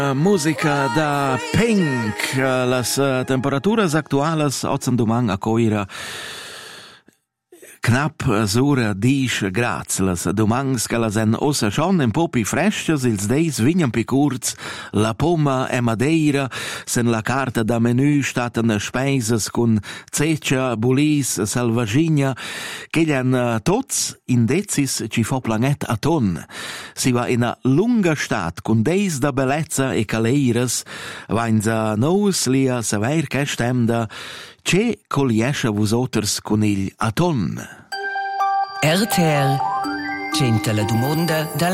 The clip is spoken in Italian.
Musica da Pink, las temperaturas actuales ozzan domang a coira knapp sura 10 grads. Las domangs che las en ossa schon un po' pi fresches, ils deis vignan pi curz, la Poma e Madeira, sen la carta da menù staten speises cun ceccia, bulis, salvagina, che han tots indezis ci fo planet a ton. Si va in a lunga stat cun deis da bellezza e caleiras, vainza nous lia saver che stemda, ce coliesce vosoters con il aton. RTL, Centella du Monde